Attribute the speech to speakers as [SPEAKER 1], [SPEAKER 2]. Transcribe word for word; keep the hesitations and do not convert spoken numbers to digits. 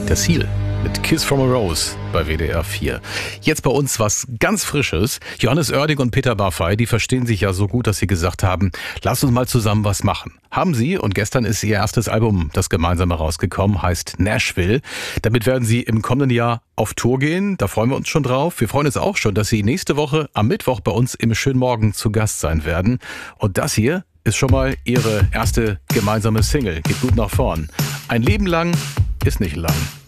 [SPEAKER 1] Der Seal mit Kiss from a Rose bei W D R vier. Jetzt bei uns was ganz Frisches. Johannes Oerding und Peter Maffay, die verstehen sich ja so gut, dass sie gesagt haben, lass uns mal zusammen was machen. Haben sie, und gestern ist ihr erstes Album, das gemeinsame rausgekommen, heißt Nashville. Damit werden sie im kommenden Jahr auf Tour gehen. Da freuen wir uns schon drauf. Wir freuen uns auch schon, dass sie nächste Woche am Mittwoch bei uns im Schönen Morgen zu Gast sein werden. Und das hier ist schon mal ihre erste gemeinsame Single. Geht gut nach vorn. Ein Leben lang ist nicht lang.